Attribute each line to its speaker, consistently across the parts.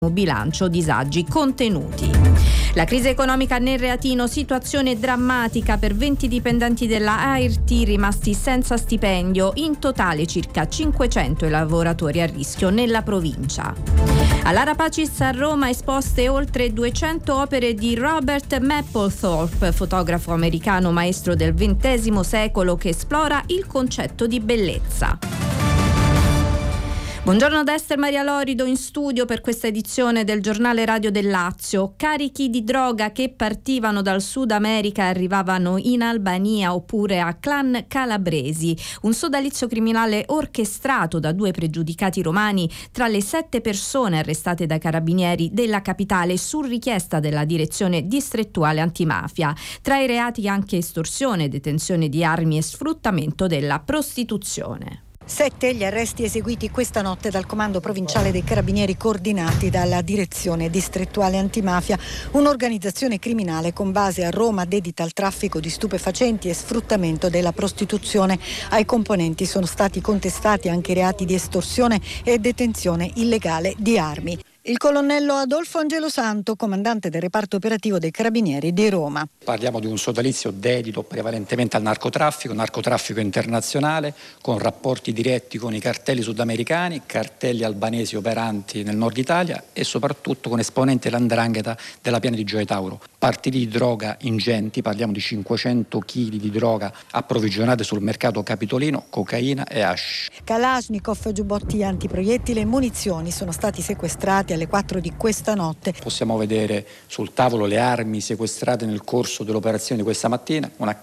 Speaker 1: bilancio disagi contenuti. La crisi economica nel Reatino, situazione drammatica per 20 dipendenti della AIRT rimasti senza stipendio, in totale circa 500 i lavoratori a rischio nella provincia. All'Ara Pacis a Roma esposte oltre 200 opere di Robert Mapplethorpe, fotografo americano maestro del XX secolo che esplora il concetto di bellezza. Buongiorno da Ester Maria Lorido in studio per questa edizione del giornale radio del Lazio. Carichi di droga che partivano dal Sud America e arrivavano in Albania oppure a clan calabresi. Un sodalizio criminale orchestrato da 2 pregiudicati romani tra le 7 persone arrestate dai carabinieri della capitale su richiesta della direzione distrettuale antimafia. Tra i reati anche estorsione, detenzione di armi e sfruttamento della prostituzione.
Speaker 2: 7 gli arresti eseguiti questa notte dal comando provinciale dei carabinieri coordinati dalla direzione distrettuale antimafia, un'organizzazione criminale con base a Roma dedita al traffico di stupefacenti e sfruttamento della prostituzione. Ai componenti sono stati contestati anche reati di estorsione e detenzione illegale di armi. Il colonnello Adolfo Angelosanto, comandante del reparto operativo dei Carabinieri di Roma.
Speaker 3: Parliamo di un sodalizio dedito prevalentemente al narcotraffico internazionale, con rapporti diretti con i cartelli sudamericani, cartelli albanesi operanti nel nord Italia e soprattutto con esponenti dell''ndrangheta della piana di Gioia Tauro. Partiti di droga ingenti, parliamo di 500 kg di droga approvvigionate sul mercato capitolino, cocaina e hash.
Speaker 2: Kalashnikov, giubbotti antiproiettile e munizioni sono stati sequestrati alle 4 di questa notte.
Speaker 3: Possiamo vedere sul tavolo le armi sequestrate nel corso dell'operazione di questa mattina, una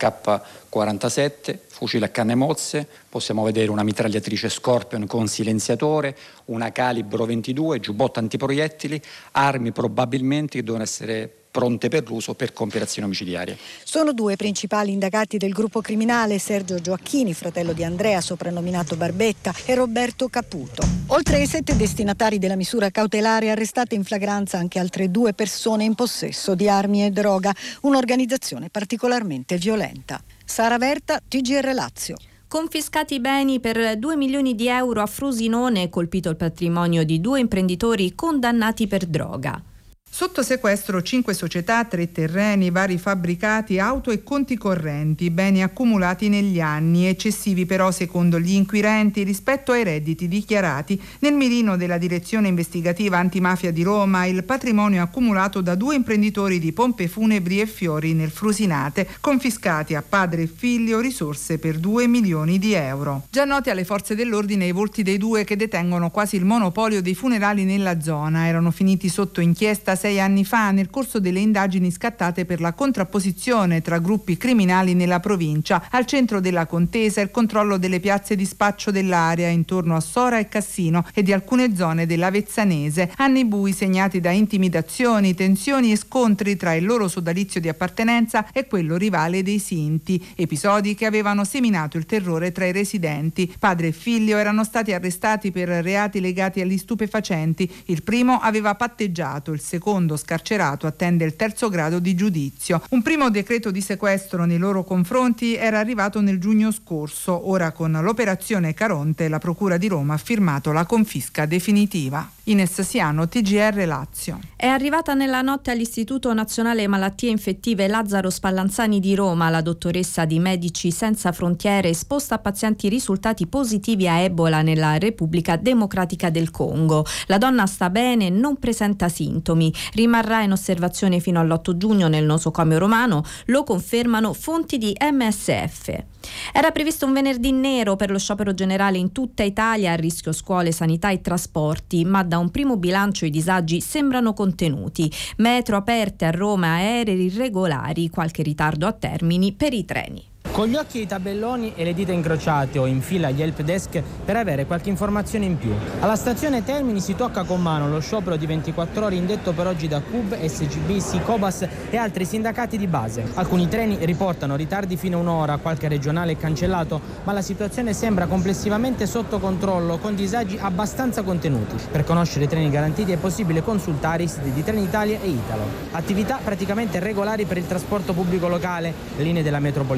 Speaker 3: AK-47, fucile a canne mozze, possiamo vedere una mitragliatrice Scorpion con silenziatore, una calibro 22, giubbotto antiproiettili, armi probabilmente che devono essere pronte per l'uso per compiere azioni omicidiarie.
Speaker 2: Sono 2 principali indagati del gruppo criminale, Sergio Gioacchini, fratello di Andrea, soprannominato Barbetta, e Roberto Caputo. Oltre ai 7 destinatari della misura cautelare, arrestate in flagranza anche altre 2 persone in possesso di armi e droga, un'organizzazione particolarmente violenta. Sara Verta, TGR Lazio.
Speaker 1: Confiscati i beni per 2 milioni di euro a Frosinone, colpito il patrimonio di 2 imprenditori condannati per droga.
Speaker 4: Sotto sequestro 5 società, 3 terreni, vari fabbricati, auto e conti correnti, beni accumulati negli anni, eccessivi però secondo gli inquirenti rispetto ai redditi dichiarati. Nel mirino della direzione investigativa antimafia di Roma il patrimonio accumulato da 2 imprenditori di pompe funebri e fiori nel Frusinate, confiscati a padre e figlio risorse per 2 milioni di euro. Già noti alle forze dell'ordine i volti dei 2 che detengono quasi il monopolio dei funerali nella zona. Erano finiti sotto inchiesta 6 anni fa nel corso delle indagini scattate per la contrapposizione tra gruppi criminali nella provincia. Al centro della contesa il controllo delle piazze di spaccio dell'area intorno a Sora e Cassino e di alcune zone dell'Avezzanese. Anni bui segnati da intimidazioni, tensioni e scontri tra il loro sodalizio di appartenenza e quello rivale dei Sinti. Episodi che avevano seminato il terrore tra i residenti. Padre e figlio erano stati arrestati per reati legati agli stupefacenti. Il primo aveva patteggiato, il secondo scarcerato attende il 3° grado di giudizio. Un primo decreto di sequestro nei loro confronti era arrivato nel giugno scorso. Ora con l'operazione Caronte la Procura di Roma ha firmato la confisca definitiva. Ines Siano, TGR Lazio.
Speaker 1: È arrivata nella notte all'Istituto Nazionale Malattie Infettive Lazzaro Spallanzani di Roma la dottoressa di Medici Senza Frontiere esposta a pazienti risultati positivi a Ebola nella Repubblica Democratica del Congo. La donna sta bene, non presenta sintomi, rimarrà in osservazione fino all'8 giugno nel nosocomio romano, lo confermano fonti di MSF. Era previsto un venerdì nero per lo sciopero generale in tutta Italia, a rischio scuole, sanità e trasporti, ma da un primo bilancio i disagi sembrano contenuti. Metro aperte a Roma, aerei irregolari, qualche ritardo a Termini per i treni.
Speaker 5: Con gli occhi ai tabelloni e le dita incrociate o in fila agli help desk per avere qualche informazione in più. Alla stazione Termini si tocca con mano lo sciopero di 24 ore indetto per oggi da CUB, SGB, Sicobas e altri sindacati di base. Alcuni treni riportano ritardi fino a un'ora, qualche regionale è cancellato, ma la situazione sembra complessivamente sotto controllo, con disagi abbastanza contenuti. Per conoscere i treni garantiti è possibile consultare i siti di Trenitalia e Italo. Attività praticamente regolari per il trasporto pubblico locale. Le linee della metropolitana sono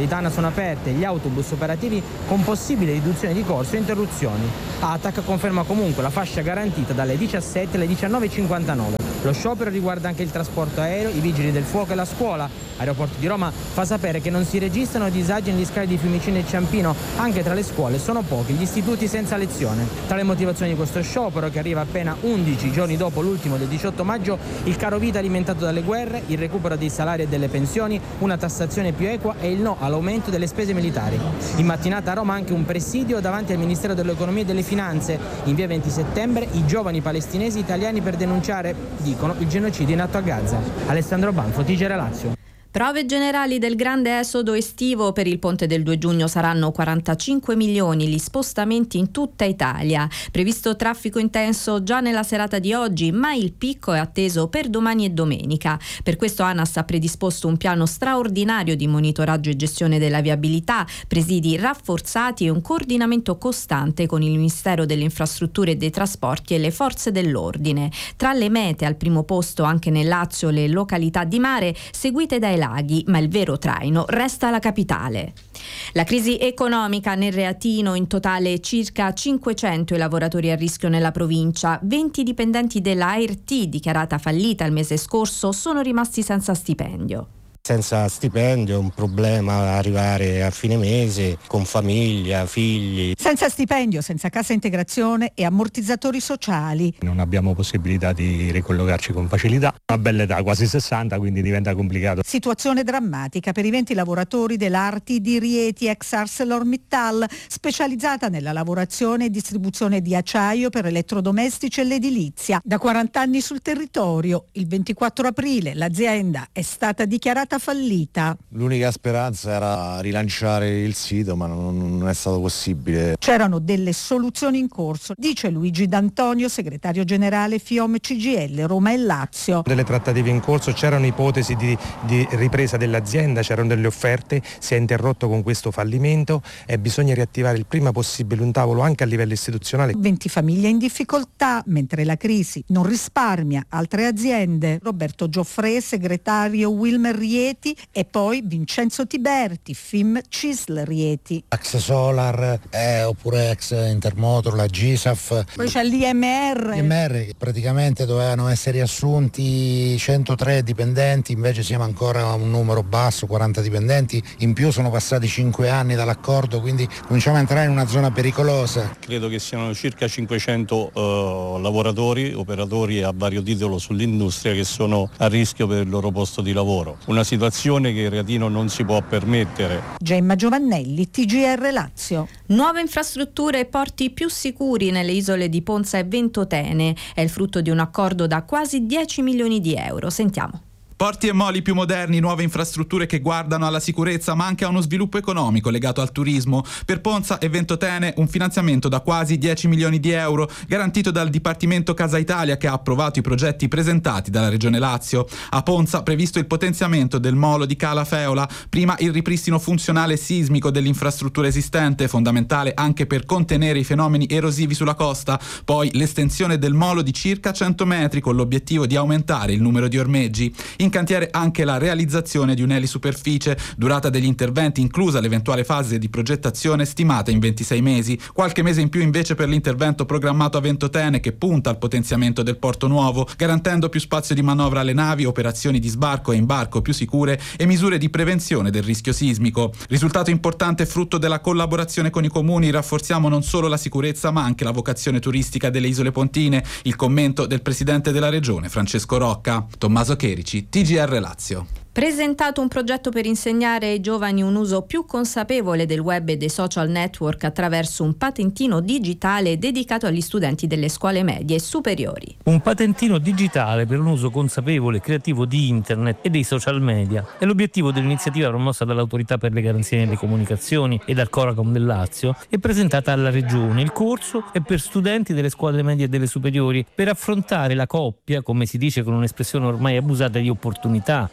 Speaker 5: aperte gli autobus operativi con possibile riduzione di corso e interruzioni. ATAC conferma comunque la fascia garantita dalle 17 alle 19:59. Lo sciopero riguarda anche il trasporto aereo, i vigili del fuoco e la scuola. Aeroporto di Roma fa sapere che non si registrano disagi negli scali di Fiumicino e Ciampino, anche tra le scuole sono pochi gli istituti senza lezione. Tra le motivazioni di questo sciopero, che arriva appena 11 giorni dopo l'ultimo del 18 maggio, il caro vita alimentato dalle guerre, il recupero dei salari e delle pensioni, una tassazione più equa e il no all'aumento delle spese militari. In mattinata a Roma anche un presidio davanti al Ministero dell'Economia e delle Finanze. In via 20 settembre i giovani palestinesi italiani per denunciare, dicono, il genocidio in atto a Gaza. Alessandro Banfo, TG Lazio.
Speaker 1: Prove generali del grande esodo estivo. Per il ponte del 2 giugno saranno 45 milioni gli spostamenti in tutta Italia. Previsto traffico intenso già nella serata di oggi, ma il picco è atteso per domani e domenica. Per questo ANAS ha predisposto un piano straordinario di monitoraggio e gestione della viabilità, presidi rafforzati e un coordinamento costante con il Ministero delle Infrastrutture e dei Trasporti e le forze dell'ordine. Tra le mete al primo posto anche nel Lazio le località di mare seguite dai laghi, ma il vero traino resta la capitale. La crisi economica nel Reatino, in totale circa 500 i lavoratori a rischio nella provincia. 20 dipendenti della ART, dichiarata fallita il mese scorso, sono rimasti senza stipendio.
Speaker 6: Senza stipendio è un problema arrivare a fine mese con famiglia, figli.
Speaker 2: Senza stipendio, senza cassa integrazione e ammortizzatori sociali.
Speaker 7: Non abbiamo possibilità di ricollocarci con facilità. Una bella età, quasi 60, quindi diventa complicato.
Speaker 2: Situazione drammatica per i 20 lavoratori dell'Arti di Rieti, ex ArcelorMittal, specializzata nella lavorazione e distribuzione di acciaio per elettrodomestici e l'edilizia. Da 40 anni sul territorio, il 24 aprile l'azienda è stata dichiarata fallita.
Speaker 8: L'unica speranza era rilanciare il sito, ma non è stato possibile.
Speaker 2: C'erano delle soluzioni in corso, dice Luigi D'Antonio, segretario generale FIOM CGIL Roma e Lazio.
Speaker 7: Delle trattative in corso, c'erano ipotesi di ripresa dell'azienda, c'erano delle offerte, si è interrotto con questo fallimento e bisogna riattivare il prima possibile un tavolo anche a livello istituzionale.
Speaker 2: 20 famiglie in difficoltà, mentre la crisi non risparmia altre aziende. Roberto Gioffre, segretario Wilmer Rieti, e poi Vincenzo Tiberti, FIM CISL Rieti.
Speaker 9: Ex Solar oppure ex Intermotor, la GISAF.
Speaker 2: Poi c'è l'IMR.
Speaker 9: L'IMR, praticamente dovevano essere assunti 103 dipendenti, invece siamo ancora a un numero basso, 40 dipendenti. In più sono passati 5 anni dall'accordo, quindi cominciamo a entrare in una zona pericolosa.
Speaker 10: Credo che siano circa 500 lavoratori, operatori a vario titolo sull'industria che sono a rischio per il loro posto di lavoro. Una situazione che il Reatino non si può permettere.
Speaker 2: Gemma Giovannelli, TGR Lazio.
Speaker 1: Nuove infrastrutture e porti più sicuri nelle isole di Ponza e Ventotene. È il frutto di un accordo da quasi 10 milioni di euro. Sentiamo.
Speaker 11: Porti e moli più moderni, nuove infrastrutture che guardano alla sicurezza ma anche a uno sviluppo economico legato al turismo. Per Ponza e Ventotene un finanziamento da quasi 10 milioni di euro garantito dal Dipartimento Casa Italia, che ha approvato i progetti presentati dalla Regione Lazio. A Ponza previsto il potenziamento del molo di Cala Feola, prima il ripristino funzionale sismico dell'infrastruttura esistente, fondamentale anche per contenere i fenomeni erosivi sulla costa, poi l'estensione del molo di circa 100 metri con l'obiettivo di aumentare il numero di ormeggi. In cantiere anche la realizzazione di un'elisuperficie, durata degli interventi inclusa l'eventuale fase di progettazione stimata in 26 mesi, qualche mese in più invece per l'intervento programmato a Ventotene, che punta al potenziamento del porto nuovo, garantendo più spazio di manovra alle navi, operazioni di sbarco e imbarco più sicure e misure di prevenzione del rischio sismico. Risultato importante frutto della collaborazione con i comuni, rafforziamo non solo la sicurezza ma anche la vocazione turistica delle isole pontine. Il commento del presidente della regione Francesco Rocca. Tommaso Cherici, TGR Lazio.
Speaker 1: Presentato un progetto per insegnare ai giovani un uso più consapevole del web e dei social network attraverso un patentino digitale dedicato agli studenti delle scuole medie e superiori.
Speaker 12: Un patentino digitale per un uso consapevole e creativo di internet e dei social media è l'obiettivo dell'iniziativa promossa dall'Autorità per le Garanzie nelle Comunicazioni e dal Coracom del Lazio e presentata alla Regione. Il corso è per studenti delle scuole medie e delle superiori per affrontare la coppia, come si dice con un'espressione ormai abusata, di opportunità e di rischi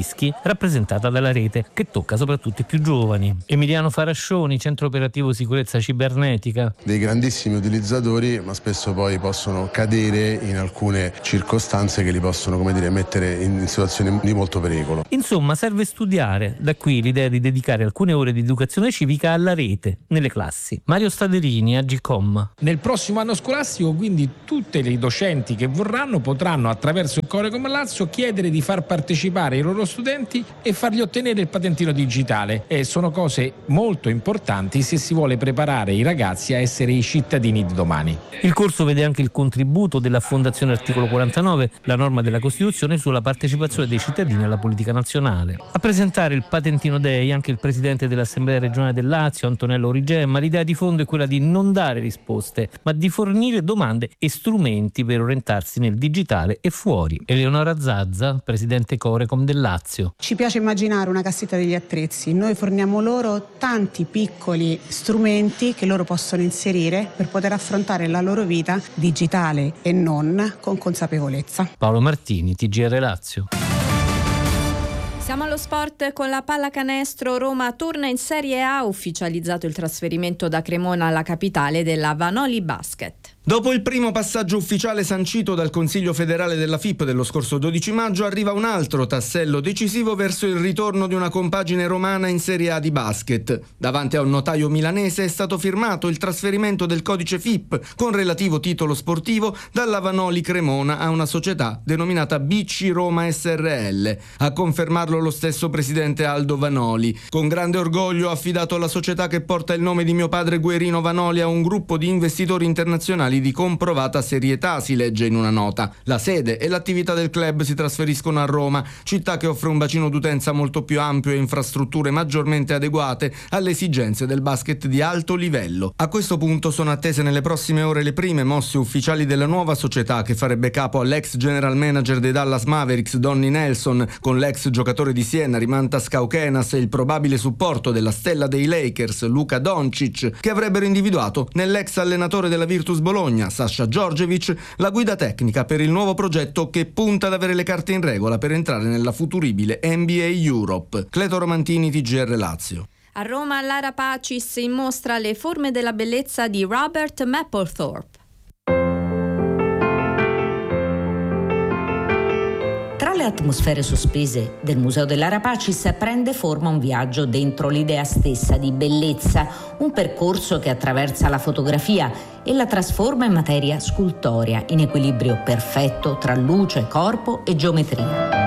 Speaker 12: rischi rappresentata dalla rete, che tocca soprattutto i più giovani. Emiliano Farascioni, centro operativo sicurezza cibernetica.
Speaker 13: Dei grandissimi utilizzatori, ma spesso poi possono cadere in alcune circostanze che li possono, mettere in situazioni di molto pericolo.
Speaker 12: Insomma, serve studiare. Da qui l'idea di dedicare alcune ore di educazione civica alla rete nelle classi. Mario Staderini, Agicom.
Speaker 14: Nel prossimo anno scolastico, quindi, tutti i docenti che vorranno potranno, attraverso il Corecom Lazio, chiedere di far partecipare i loro studenti e fargli ottenere il patentino digitale. E sono cose molto importanti se si vuole preparare i ragazzi a essere i cittadini di domani.
Speaker 12: Il corso vede anche il contributo della Fondazione Articolo 49, la norma della Costituzione sulla partecipazione dei cittadini alla politica nazionale. A presentare il Patentino Day anche il presidente dell'Assemblea regionale del Lazio, Antonello Origemma. L'idea di fondo è quella di non dare risposte, ma di fornire domande e strumenti per orientarsi nel digitale e fuori. Eleonora Zazza, presidente Corecom del Lazio.
Speaker 15: Ci piace immaginare una cassetta degli attrezzi. Noi forniamo loro tanti piccoli strumenti che loro possono inserire per poter affrontare la loro vita digitale e non con consapevolezza.
Speaker 12: Paolo Martini, TGR Lazio.
Speaker 1: Siamo allo sport con la pallacanestro. Roma torna in Serie A, ufficializzato il trasferimento da Cremona alla capitale della Vanoli Basket.
Speaker 16: Dopo il primo passaggio ufficiale sancito dal Consiglio federale della FIP dello scorso 12 maggio, arriva un altro tassello decisivo verso il ritorno di una compagine romana in Serie A di basket. Davanti a un notaio milanese è stato firmato il trasferimento del codice FIP con relativo titolo sportivo dalla Vanoli Cremona a una società denominata BC Roma SRL. A confermarlo lo stesso presidente Aldo Vanoli. Con grande orgoglio ho affidato la società che porta il nome di mio padre Guerino Vanoli a un gruppo di investitori internazionali di comprovata serietà, si legge in una nota. La sede e l'attività del club si trasferiscono a Roma, città che offre un bacino d'utenza molto più ampio e infrastrutture maggiormente adeguate alle esigenze del basket di alto livello. A questo punto sono attese nelle prossime ore le prime mosse ufficiali della nuova società che farebbe capo all'ex general manager dei Dallas Mavericks Donnie Nelson, con l'ex giocatore di Siena Rimantas Kaukenas e il probabile supporto della stella dei Lakers Luka Doncic, che avrebbero individuato nell'ex allenatore della Virtus Bologna Sasha Djordjevic la guida tecnica per il nuovo progetto che punta ad avere le carte in regola per entrare nella futuribile NBA Europe. Cleto Romantini, TGR Lazio.
Speaker 1: A Roma l'Ara Pacis mostra le forme della bellezza di Robert Mapplethorpe.
Speaker 17: Tra le atmosfere sospese del Museo dell'Ara Pacis prende forma un viaggio dentro l'idea stessa di bellezza, un percorso che attraversa la fotografia e la trasforma in materia scultorea, in equilibrio perfetto tra luce, corpo e geometria.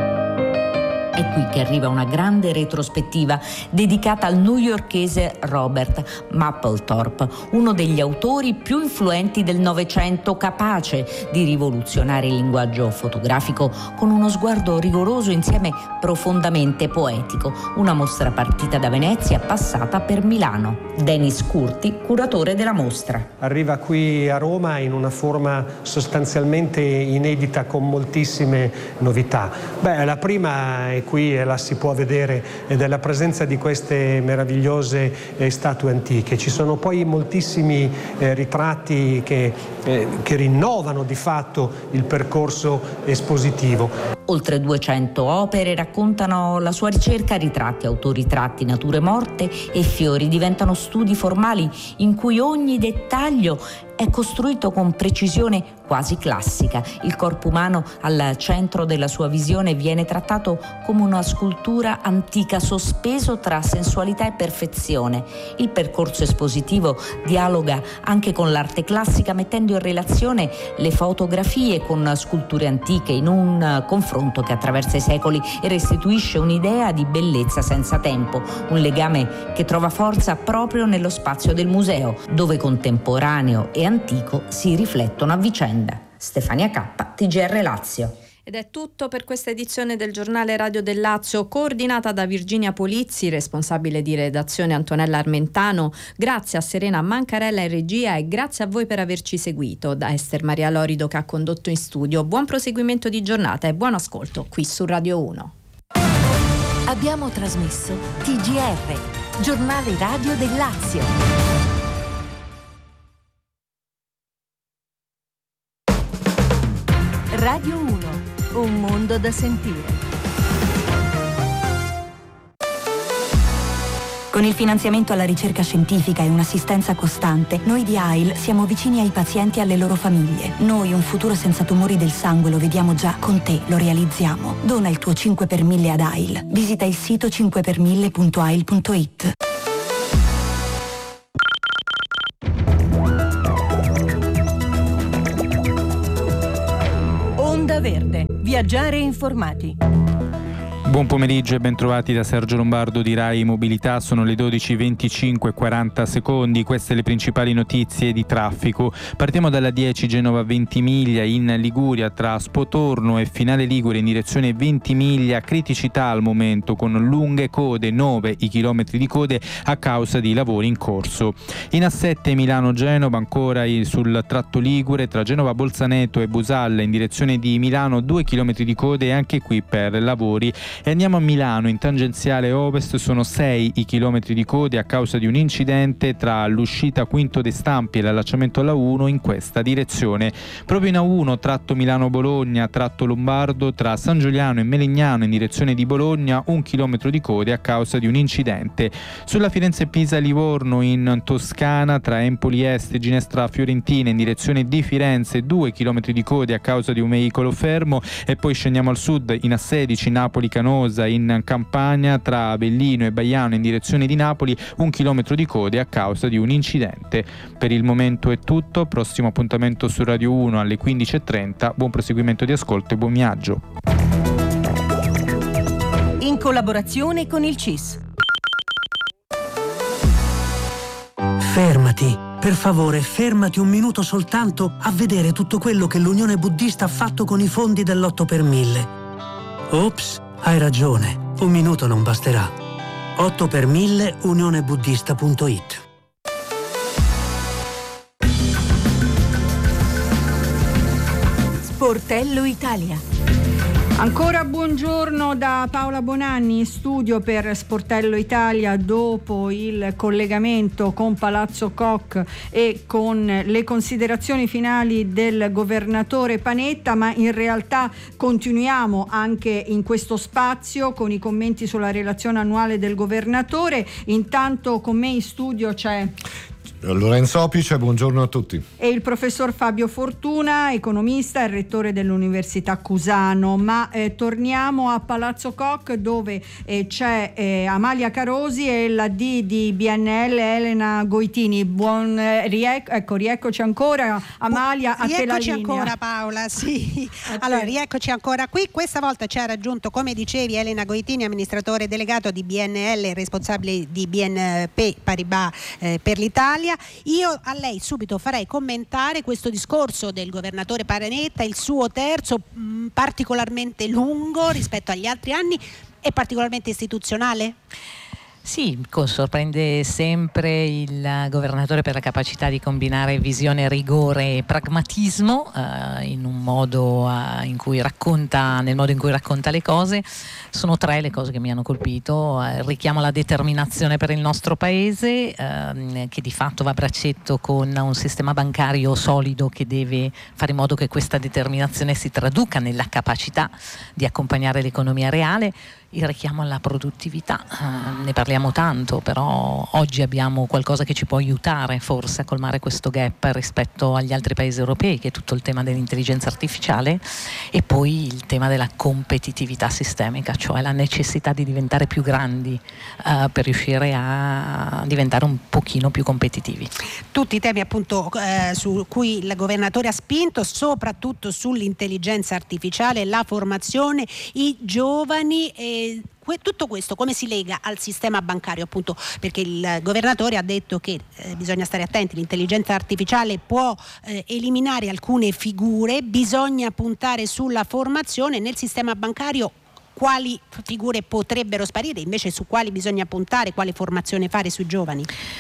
Speaker 17: È qui che arriva una grande retrospettiva dedicata al newyorkese Robert Mapplethorpe, uno degli autori più influenti del Novecento, capace di rivoluzionare il linguaggio fotografico con uno sguardo rigoroso insieme profondamente poetico. Una mostra partita da Venezia, passata per Milano. Denis Curti, curatore della mostra.
Speaker 18: Arriva qui a Roma in una forma sostanzialmente inedita, con moltissime novità. La prima è qui e la si può vedere, ed è la presenza di queste meravigliose statue antiche. Ci sono poi moltissimi ritratti che rinnovano di fatto il percorso espositivo.
Speaker 17: Oltre 200 opere raccontano la sua ricerca, ritratti, autoritratti, nature morte e fiori diventano studi formali in cui ogni dettaglio è costruito con precisione quasi classica. Il corpo umano al centro della sua visione viene trattato come una scultura antica, sospeso tra sensualità e perfezione. Il percorso espositivo dialoga anche con l'arte classica, mettendo in relazione le fotografie con sculture antiche in un confronto che attraversa i secoli e restituisce un'idea di bellezza senza tempo, un legame che trova forza proprio nello spazio del museo, dove contemporaneo e antico si riflettono a vicenda. Stefania K, TGR Lazio.
Speaker 1: Ed è tutto per questa edizione del Giornale Radio del Lazio, coordinata da Virginia Polizzi, responsabile di redazione Antonella Armentano. Grazie a Serena Mancarella in regia e grazie a voi per averci seguito. Da Ester Maria Lorido che ha condotto in studio. Buon proseguimento di giornata e buon ascolto qui su Radio 1.
Speaker 19: Abbiamo trasmesso TGR, Giornale Radio del Lazio. Radio 1, un mondo da sentire.
Speaker 20: Con il finanziamento alla ricerca scientifica e un'assistenza costante, noi di AIL siamo vicini ai pazienti e alle loro famiglie. Noi un futuro senza tumori del sangue lo vediamo già, con te lo realizziamo. Dona il tuo 5 per 1000 ad AIL. Visita il sito 5per1000.ail.it.
Speaker 19: Onda Verde. Viaggiare informati.
Speaker 21: Buon pomeriggio e bentrovati da Sergio Lombardo di Rai Mobilità. Sono le 12:25:40. Queste le principali notizie di traffico. Partiamo dalla 10 Genova Ventimiglia in Liguria tra Spotorno e Finale Ligure in direzione Ventimiglia. Criticità al momento con lunghe code, 9 i chilometri di code a causa di lavori in corso. In A7 Milano Genova ancora sul tratto Ligure tra Genova Bolzaneto e Busalla in direzione di Milano 2 chilometri di code anche qui per lavori. E andiamo a Milano, in tangenziale ovest sono 6 i chilometri di code a causa di un incidente tra l'uscita Quinto De Stampi e l'allacciamento alla 1 in questa direzione. Proprio in A1 tratto Milano-Bologna, tratto Lombardo tra San Giuliano e Melegnano in direzione di Bologna 1 chilometro di code a causa di un incidente. Sulla Firenze-Pisa-Livorno in Toscana tra Empoli Est e Ginestra Fiorentina in direzione di Firenze 2 chilometri di code a causa di un veicolo fermo. E poi scendiamo al sud in A16 Napoli-Canosa in Campania tra Avellino e Baiano in direzione di Napoli 1 chilometro di code a causa di un incidente. Per il momento è tutto, prossimo appuntamento su Radio 1 alle 15:30. Buon proseguimento di ascolto e buon viaggio.
Speaker 19: In collaborazione con il CIS.
Speaker 22: Fermati, per favore, fermati un minuto soltanto a vedere tutto quello che l'Unione Buddista ha fatto con i fondi dell'8 per 1000. Ops, hai ragione, un minuto non basterà. 8 per 1000 unionebuddista.it.
Speaker 19: Sportello Italia.
Speaker 23: Ancora buongiorno da Paola Bonanni in studio per Sportello Italia dopo il collegamento con Palazzo Koch e con le considerazioni finali del governatore Panetta, ma in realtà continuiamo anche in questo spazio con i commenti sulla relazione annuale del governatore. Intanto con me in studio c'è
Speaker 24: Lorenzo Opice, buongiorno a tutti.
Speaker 23: E il professor Fabio Fortuna, economista e rettore dell'Università Cusano. Ma torniamo a Palazzo Koch dove c'è Amalia Carosi e la D di BNL Elena Goitini. Rieccoci ancora Amalia, a te la linea.
Speaker 25: Rieccoci ancora Paola, sì. Allora, rieccoci ancora qui. Questa volta ci ha raggiunto, come dicevi, Elena Goitini, amministratore delegato di BNL e responsabile di BNP Paribas per l'Italia. Io a lei subito farei commentare questo discorso del governatore Panetta, il suo terzo, particolarmente lungo rispetto agli altri anni e particolarmente istituzionale.
Speaker 26: Sì, sorprende sempre il governatore per la capacità di combinare visione, rigore e pragmatismo in un modo nel modo in cui racconta le cose. Sono 3 le cose che mi hanno colpito. Richiamo la determinazione per il nostro paese, che di fatto va a braccetto con un sistema bancario solido che deve fare in modo che questa determinazione si traduca nella capacità di accompagnare l'economia reale. Il richiamo alla produttività, ne parliamo tanto, però oggi abbiamo qualcosa che ci può aiutare forse a colmare questo gap rispetto agli altri paesi europei, che è tutto il tema dell'intelligenza artificiale, e poi il tema della competitività sistemica, cioè la necessità di diventare più grandi per riuscire a diventare un pochino più competitivi.
Speaker 25: Tutti i temi appunto su cui il governatore ha spinto, soprattutto sull'intelligenza artificiale, la formazione, i giovani e tutto questo come si lega al sistema bancario, appunto perché il governatore ha detto che bisogna stare attenti, l'intelligenza artificiale può eliminare alcune figure, bisogna puntare sulla formazione nel sistema bancario. Quali figure potrebbero sparire, invece su quali bisogna puntare, quale formazione fare sui giovani?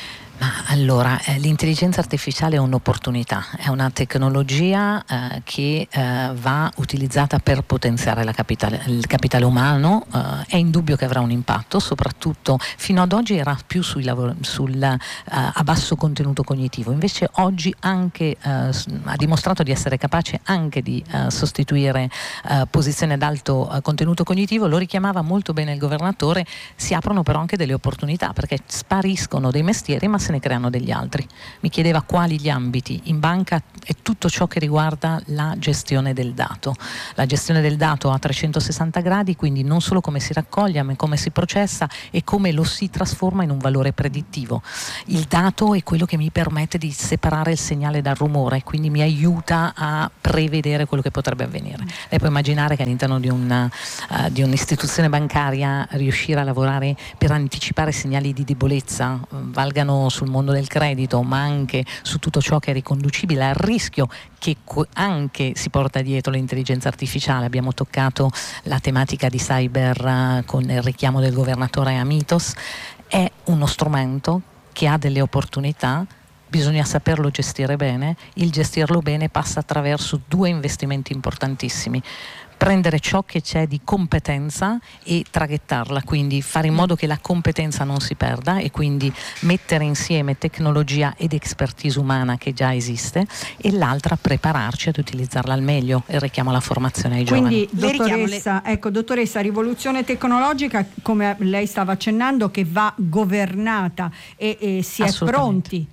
Speaker 26: Ma allora, l'intelligenza artificiale è un'opportunità, è una tecnologia che va utilizzata per potenziare il capitale umano, è indubbio che avrà un impatto, soprattutto fino ad oggi era più a basso contenuto cognitivo, invece oggi anche ha dimostrato di essere capace anche di sostituire posizioni ad alto contenuto cognitivo. Lo richiamava molto bene il governatore, si aprono però anche delle opportunità perché spariscono dei mestieri ma se ne creano degli altri. Mi chiedeva quali gli ambiti. In banca è tutto ciò che riguarda la gestione del dato. La gestione del dato a 360 gradi, quindi non solo come si raccoglie, ma come si processa e come lo si trasforma in un valore predittivo. Il dato è quello che mi permette di separare il segnale dal rumore, quindi mi aiuta a prevedere quello che potrebbe avvenire. Lei può immaginare che all'interno di un'istituzione bancaria riuscire a lavorare per anticipare segnali di debolezza, valgano sul mondo del credito ma anche su tutto ciò che è riconducibile al rischio che anche si porta dietro l'intelligenza artificiale. Abbiamo toccato la tematica di cyber con il richiamo del governatore a Mitos. È uno strumento che ha delle opportunità, bisogna saperlo gestire bene. Il gestirlo bene passa attraverso due investimenti importantissimi: prendere ciò che c'è di competenza e traghettarla, quindi fare in modo che la competenza non si perda e quindi mettere insieme tecnologia ed expertise umana che già esiste, e l'altra prepararci ad utilizzarla al meglio, e richiamo alla formazione ai giovani.
Speaker 23: Quindi dottoressa, rivoluzione tecnologica, come lei stava accennando, che va governata e si è pronti.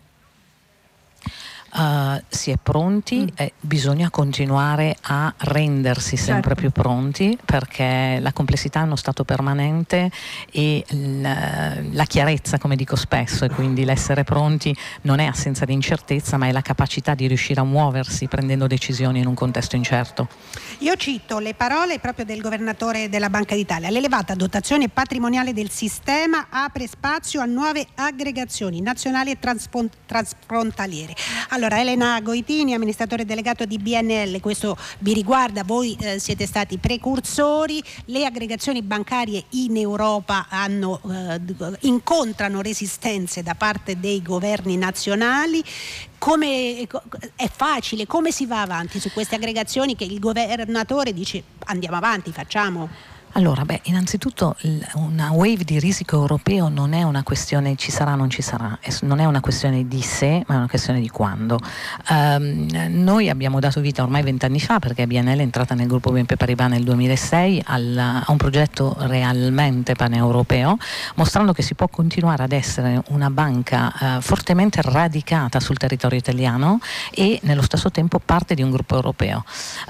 Speaker 26: Si è pronti e bisogna continuare a rendersi sempre più pronti, perché la complessità è uno stato permanente e la chiarezza, come dico spesso, e quindi l'essere pronti non è assenza di incertezza, ma è la capacità di riuscire a muoversi prendendo decisioni in un contesto incerto.
Speaker 25: Io cito le parole proprio del governatore della Banca d'Italia: l'elevata dotazione patrimoniale del sistema apre spazio a nuove aggregazioni nazionali e transfrontaliere. Allora, Elena Goitini, amministratore delegato di BNL, questo vi riguarda, voi siete stati precursori, le aggregazioni bancarie in Europa incontrano resistenze da parte dei governi nazionali. Come è facile, come si va avanti su queste aggregazioni che il governatore dice andiamo avanti, facciamo?
Speaker 26: Allora, innanzitutto una wave di risico europeo non è una questione ci sarà o non ci sarà, non è una questione di se, ma è una questione di quando. Noi abbiamo dato vita ormai 20 anni fa, perché BNL è entrata nel gruppo BNP Paribas nel 2006, a un progetto realmente paneuropeo, mostrando che si può continuare ad essere una banca fortemente radicata sul territorio italiano e nello stesso tempo parte di un gruppo europeo.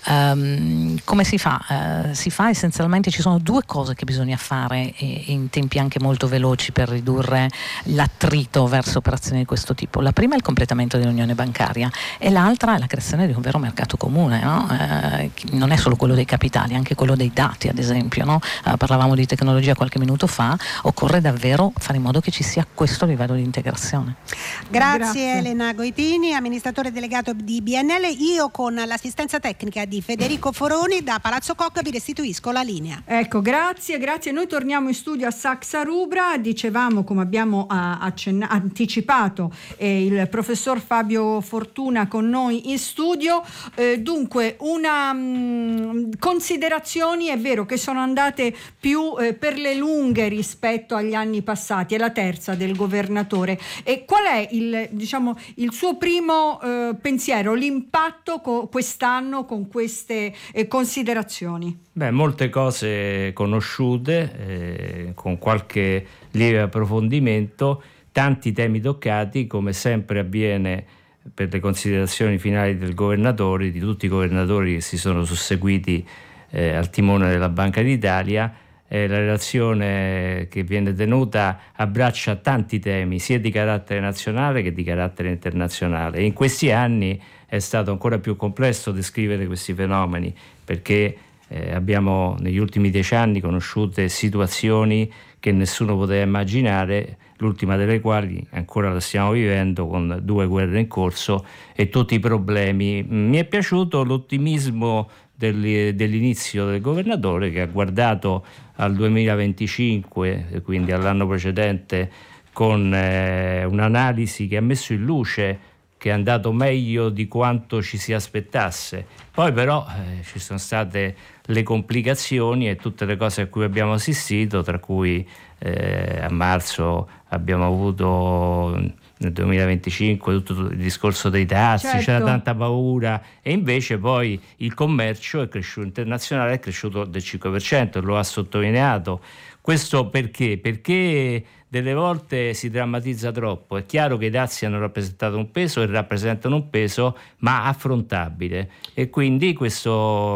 Speaker 26: Come si fa? Si fa essenzialmente, ci sono due cose che bisogna fare in tempi anche molto veloci per ridurre l'attrito verso operazioni di questo tipo. La prima è il completamento dell'unione bancaria e l'altra è la creazione di un vero mercato comune, no? Non è solo quello dei capitali, anche quello dei dati, ad esempio, no? Parlavamo di tecnologia qualche minuto fa, occorre davvero fare in modo che ci sia questo livello di integrazione.
Speaker 25: Grazie. Elena Goitini, amministratore delegato di BNL. Io con l'assistenza tecnica di Federico Foroni da Palazzo Koch vi restituisco la linea.
Speaker 23: Ecco, grazie. Noi torniamo in studio a Saxa Rubra. Dicevamo, come abbiamo anticipato, il professor Fabio Fortuna con noi in studio. Dunque, considerazioni, è vero che sono andate più per le lunghe rispetto agli anni passati, è la terza del governatore. E qual è il suo primo pensiero, l'impatto quest'anno con queste considerazioni?
Speaker 3: Molte cose conosciute, con qualche lieve approfondimento, tanti temi toccati, come sempre avviene per le considerazioni finali del governatore, di tutti i governatori che si sono susseguiti al timone della Banca d'Italia. La relazione che viene tenuta abbraccia tanti temi, sia di carattere nazionale che di carattere internazionale. E in questi anni è stato ancora più complesso descrivere questi fenomeni, perché abbiamo negli ultimi 10 anni conosciute situazioni che nessuno poteva immaginare, l'ultima delle quali ancora la stiamo vivendo con 2 guerre in corso e tutti i problemi. Mi è piaciuto l'ottimismo dell'inizio del governatore, che ha guardato al 2025, quindi all'anno precedente, con un'analisi che ha messo in luce che è andato meglio di quanto ci si aspettasse. Poi però ci sono state le complicazioni e tutte le cose a cui abbiamo assistito, tra cui a marzo abbiamo avuto nel 2025 tutto il discorso dei dazi, certo. C'era tanta paura, e invece poi il commercio internazionale è cresciuto del 5%, lo ha sottolineato. Questo perché? Perché delle volte si drammatizza troppo. È chiaro che i dazi hanno rappresentato un peso e rappresentano un peso, ma affrontabile, e quindi questa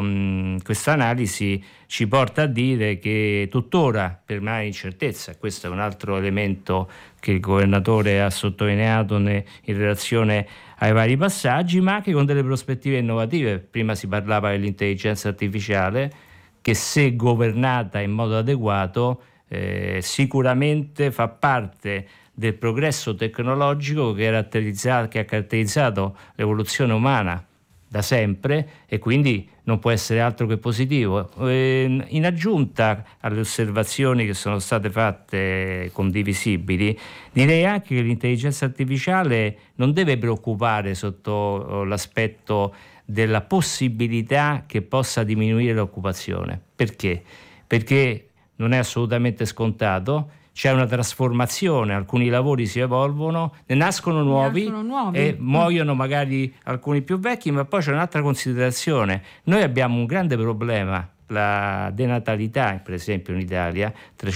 Speaker 3: analisi ci porta a dire che tuttora permane incertezza. Questo è un altro elemento che il governatore ha sottolineato in relazione ai vari passaggi, ma anche con delle prospettive innovative. Prima si parlava dell'intelligenza artificiale, che se governata in modo adeguato sicuramente fa parte del progresso tecnologico che ha caratterizzato l'evoluzione umana da sempre, e quindi non può essere altro che positivo. In aggiunta alle osservazioni che sono state fatte condivisibili, direi anche che l'intelligenza artificiale non deve preoccupare sotto l'aspetto della possibilità che possa diminuire l'occupazione. Perché? Perché non è assolutamente scontato, c'è una trasformazione, alcuni lavori si evolvono, ne nascono nuovi. E muoiono magari alcuni più vecchi, ma poi c'è un'altra considerazione. Noi abbiamo un grande problema, la denatalità, per esempio in Italia,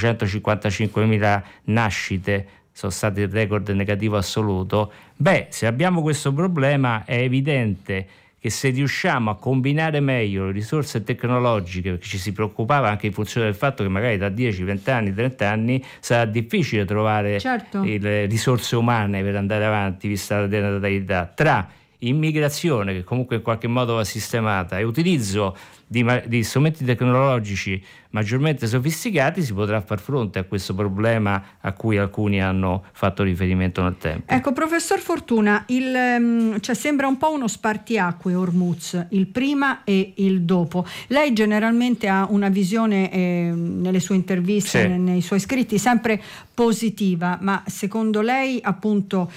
Speaker 3: 355.000 nascite sono state il record negativo assoluto. Se abbiamo questo problema è evidente che se riusciamo a combinare meglio le risorse tecnologiche, perché ci si preoccupava anche in funzione del fatto che magari da 10, 20 anni, 30 anni sarà difficile trovare le risorse umane per andare avanti, vista la denatalità, tra immigrazione, che comunque in qualche modo va sistemata, e utilizzo di strumenti tecnologici maggiormente sofisticati, si potrà far fronte a questo problema a cui alcuni hanno fatto riferimento nel tempo.
Speaker 23: Ecco, professor Fortuna, sembra un po' uno spartiacque Hormuz, il prima e il dopo. Lei generalmente ha una visione nelle sue interviste, nei suoi scritti, sempre positiva, ma secondo lei appunto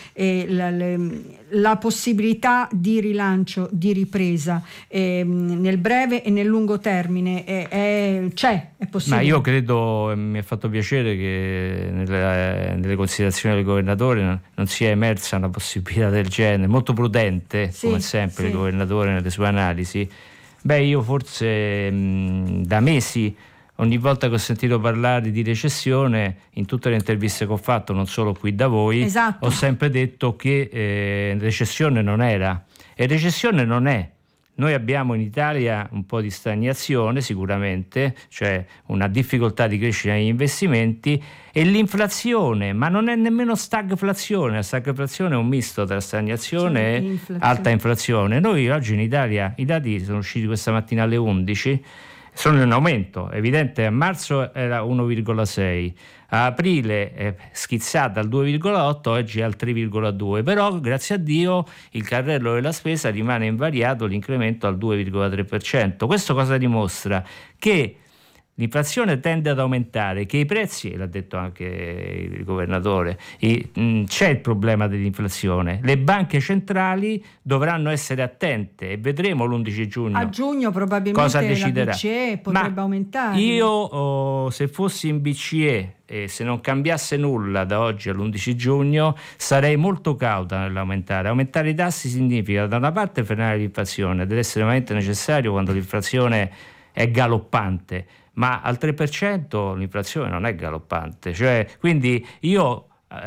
Speaker 23: la possibilità di rilancio, di ripresa nel breve e nel lungo termine è possibile? Ma
Speaker 3: io credo, mi ha fatto piacere che nelle considerazioni del governatore non sia emersa una possibilità del genere, molto prudente come sempre il governatore nelle sue analisi. Io forse da mesi, ogni volta che ho sentito parlare di recessione, in tutte le interviste che ho fatto, non solo qui da voi, ho sempre detto che recessione non era, e recessione non è. Noi abbiamo in Italia un po' di stagnazione sicuramente, cioè una difficoltà di crescita negli investimenti, e l'inflazione, ma non è nemmeno stagflazione. La stagflazione è un misto tra stagnazione e alta inflazione. Noi oggi in Italia, i dati sono usciti questa mattina alle 11, sono in aumento, è evidente. A marzo era 1,6, a aprile è schizzata al 2,8, oggi è al 3,2, però grazie a Dio il carrello della spesa rimane invariato, l'incremento al 2,3%. Questo cosa dimostra? Che l'inflazione tende ad aumentare, che i prezzi, l'ha detto anche il governatore, c'è il problema dell'inflazione. Le banche centrali dovranno essere attente, e vedremo l'11 giugno.
Speaker 23: A giugno probabilmente
Speaker 3: cosa deciderà.
Speaker 23: La BCE potrebbe aumentare.
Speaker 3: Io se fossi in BCE e se non cambiasse nulla da oggi all'11 giugno sarei molto cauta nell'aumentare. Aumentare i tassi significa da una parte frenare l'inflazione, deve essere veramente necessario quando l'inflazione è galoppante, ma al 3% l'inflazione non è galoppante, quindi io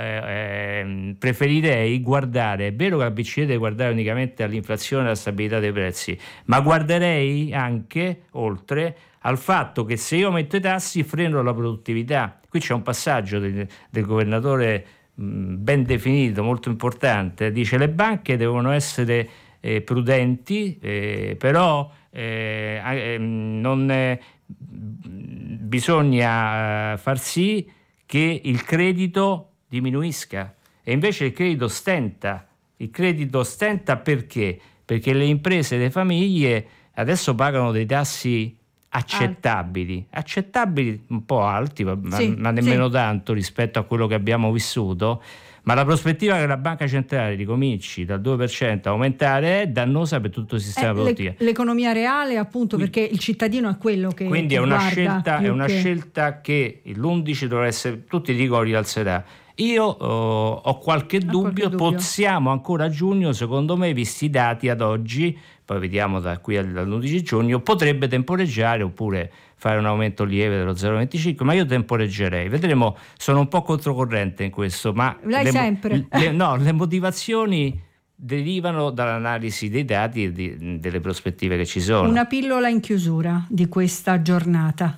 Speaker 3: preferirei guardare, è vero che la BCE deve guardare unicamente all'inflazione e alla stabilità dei prezzi, ma guarderei anche oltre al fatto che se io aumento i tassi freno la produttività. Qui c'è un passaggio del governatore ben definito, molto importante, dice le banche devono essere prudenti, però non bisogna far sì che il credito diminuisca, e invece il credito stenta. Il credito stenta perché? Perché le imprese e le famiglie adesso pagano dei tassi accettabili un po' alti, ma
Speaker 23: Sì,
Speaker 3: nemmeno
Speaker 23: sì.
Speaker 3: tanto rispetto a quello che abbiamo vissuto, ma la prospettiva che la banca centrale ricominci dal 2% a aumentare è dannosa per tutto il sistema produttivo.
Speaker 23: L'economia reale, appunto, perché il cittadino è quello che
Speaker 3: Quindi
Speaker 23: che
Speaker 3: è una
Speaker 23: guarda più
Speaker 3: scelta che l'11 dovrà essere, tutti dicono rialzerà. Io ho qualche dubbio, possiamo ancora a giugno, secondo me, visti i dati ad oggi, poi vediamo da qui all'11 giugno, potrebbe temporeggiare oppure fare un aumento lieve dello 0,25, ma io temporeggerei. Vedremo, sono un po' controcorrente in questo, ma le motivazioni derivano dall'analisi dei dati e delle prospettive che ci sono.
Speaker 23: Una pillola in chiusura di questa giornata.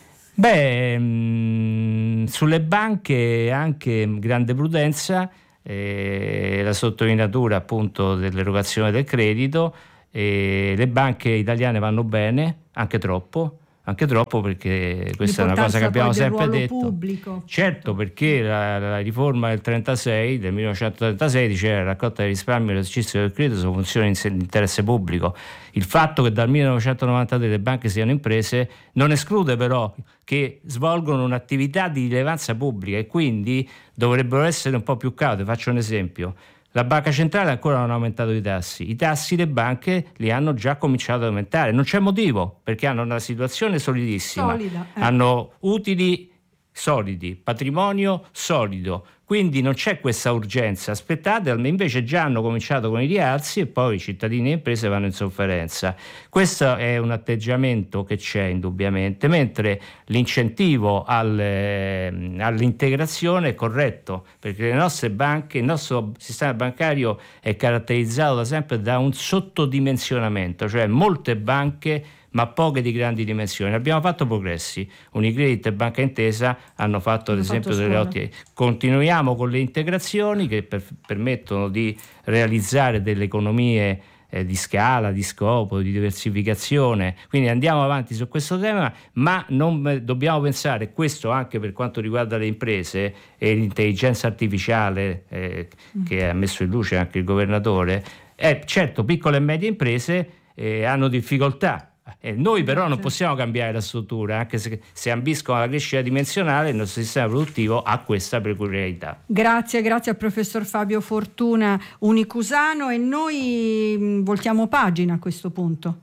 Speaker 3: Sulle banche anche grande prudenza, la sottolineatura appunto dell'erogazione del credito. Le banche italiane vanno bene, anche troppo perché questa è una cosa che abbiamo sempre detto.
Speaker 23: Pubblico.
Speaker 3: Certo, perché la riforma del 1936 diceva la raccolta dei risparmi e l'esercizio del credito sono funzioni di interesse pubblico. Il fatto che dal 1993 le banche siano imprese non esclude però che svolgono un'attività di rilevanza pubblica e quindi dovrebbero essere un po' più caute. Faccio un esempio. La banca centrale ancora non ha aumentato i tassi le banche li hanno già cominciato ad aumentare, non c'è motivo perché hanno una situazione solidissima, hanno utili solidi, patrimonio solido, quindi non c'è questa urgenza, aspettate, invece già hanno cominciato con i rialzi e poi i cittadini e imprese vanno in sofferenza. Questo è un atteggiamento che c'è indubbiamente, mentre l'incentivo all'integrazione è corretto, perché le nostre banche, il nostro sistema bancario è caratterizzato da sempre da un sottodimensionamento, cioè molte banche ma poche di grandi dimensioni. Abbiamo fatto progressi, Unicredit e Banca Intesa hanno fatto ad esempio delle ottime. Continuiamo con le integrazioni che permettono di realizzare delle economie di scala, di scopo, di diversificazione, quindi andiamo avanti su questo tema, ma non dobbiamo pensare, questo anche per quanto riguarda le imprese e l'intelligenza artificiale che ha messo in luce anche il governatore, certo piccole e medie imprese hanno difficoltà. Noi però non possiamo cambiare la struttura, anche se ambiscono alla crescita dimensionale, il nostro sistema produttivo ha questa peculiarità.
Speaker 23: Grazie al professor Fabio Fortuna Unicusano, e noi voltiamo pagina a questo punto.